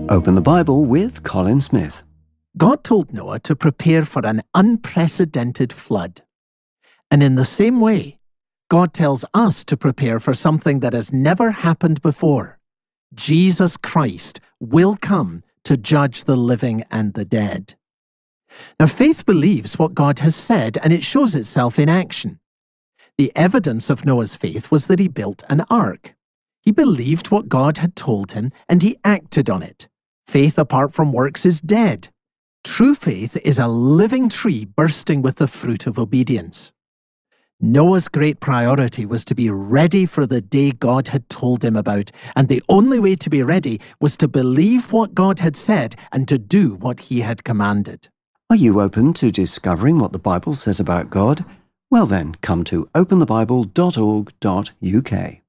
Open the Bible with Colin Smith. God told Noah to prepare for an unprecedented flood. And in the same way, God tells us to prepare for something that has never happened before. Jesus Christ will come to judge the living and the dead. Now, faith believes what God has said, and it shows itself in action. The evidence of Noah's faith was that he built an ark. He believed what God had told him, and he acted on it. Faith apart from works is dead. True faith is a living tree bursting with the fruit of obedience. Noah's great priority was to be ready for the day God had told him about, and the only way to be ready was to believe what God had said and to do what he had commanded. Are you open to discovering what the Bible says about God? Well then, come to openthebible.org.uk.